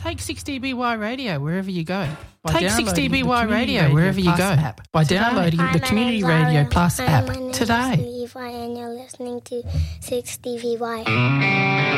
Take 6DBY Radio wherever you go. Take 6DBY Radio wherever you go by downloading the Community Radio Plus app today. And you're listening to 6DBY.